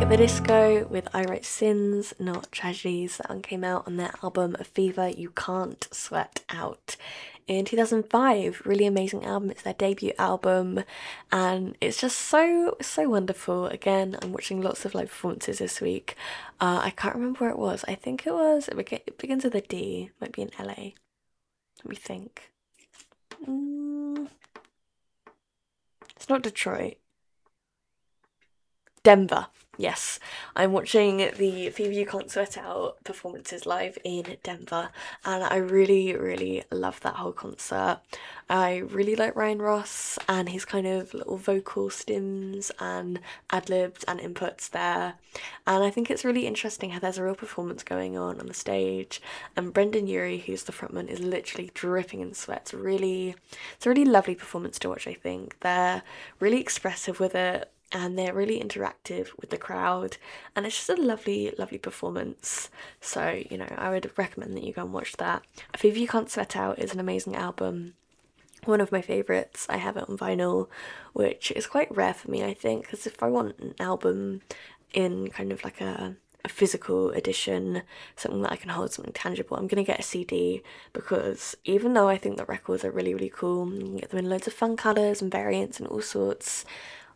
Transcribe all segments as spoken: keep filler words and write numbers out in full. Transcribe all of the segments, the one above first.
the Disco with I Write Sins, Not Tragedies. That one came out on their album Fever You Can't Sweat Out in two thousand five. Really amazing album. It's their debut album and it's just so, so wonderful. Again, I'm watching lots of live performances this week. Uh, I can't remember where it was. I think it was, it, beg- it begins with a D, might be in L A. Let me think. Mm, it's not Detroit. Denver. Yes, I'm watching the Fever You Can't Sweat Out performances live in Denver, and I really, really love that whole concert. I really like Ryan Ross and his kind of little vocal stims and ad libs and inputs there, and I think it's really interesting how there's a real performance going on on the stage, and Brendan Urie, who's the frontman, is literally dripping in sweat. It's really, it's a really lovely performance to watch. I think they're really expressive with it and they're really interactive with the crowd, and it's just a lovely lovely performance. So you know, I would recommend that you go and watch that. If You Can't Sweat Out is an amazing album, one of my favourites. I have it on vinyl, which is quite rare for me, I think, because if I want an album in kind of like a a physical edition, something that I can hold, something tangible, I'm gonna get a C D, because even though I think the records are really really cool, you can get them in loads of fun colours and variants and all sorts,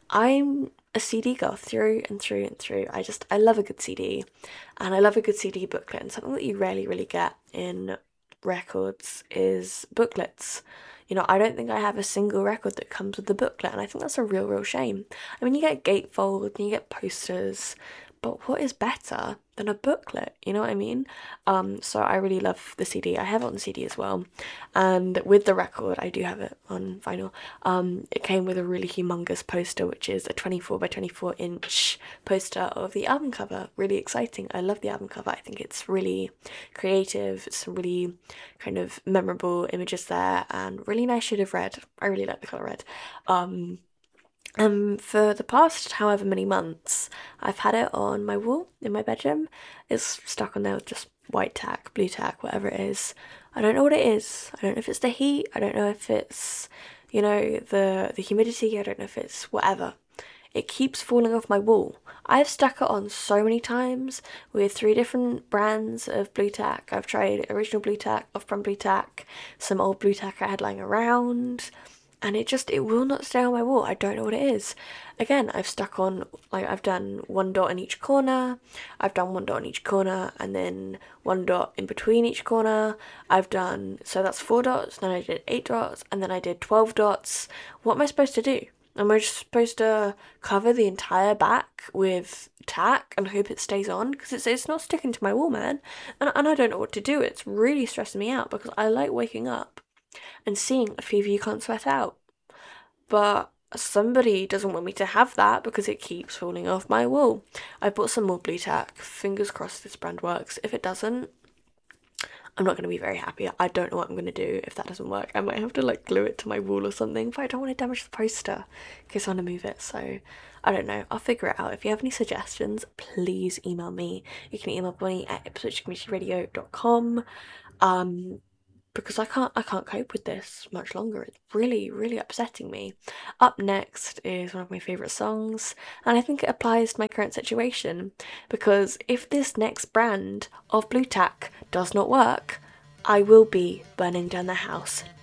I'm a C D girl through and through and through. I just, I love a good C D, and I love a good C D booklet, and something that you rarely really get in records is booklets. You know, I don't think I have a single record that comes with the booklet, and I think that's a real, real shame. I mean, you get gatefold and you get posters, but what is better than a booklet? You know what I mean? Um, so I really love the C D. I have it on C D as well, and with the record, I do have it on vinyl. Um, it came with a really humongous poster, which is a twenty-four by twenty-four inch poster of the album cover. Really exciting. I love the album cover. I think it's really creative. Some really kind of memorable images there, and really nice shade of red. I really like the color red. Um, um, for the past however many months, I've had it on my wall in my bedroom. It's stuck on there with just white tack, blue tack, whatever it is. I don't know what it is. I don't know if it's the heat. I don't know if it's, you know, the the humidity. I don't know if it's whatever. It keeps falling off my wall. I've stuck it on so many times with three different brands of blue tack. I've tried original blue tack, off-brand blue tack, some old blue tack I had lying around, and it just, it will not stay on my wall. I don't know what it is. Again, I've stuck on, like, I've done one dot in each corner, I've done one dot in each corner, and then one dot in between each corner. I've done, so that's four dots, then I did eight dots, and then I did twelve dots. What am I supposed to do? Am I just supposed to cover the entire back with tack and hope it stays on? Because it's, it's not sticking to my wall, man. And, and I don't know what to do. It's really stressing me out because I like waking up and seeing a Fever You Can't Sweat Out. But somebody doesn't want me to have that because it keeps falling off my wall. I bought some more blue tack. Fingers crossed this brand works. If it doesn't, I'm not going to be very happy. I don't know what I'm going to do if that doesn't work. I might have to like glue it to my wall or something, but I don't want to damage the poster in case I want to move it. So I don't know. I'll figure it out. If you have any suggestions, please email me. You can email me at ipswich community radio dot com. Um, because I can't I can't cope with this much longer. It's really, really upsetting me. Up next is one of my favourite songs, and I think it applies to my current situation, because if this next brand of blue tack does not work, I will be burning down the house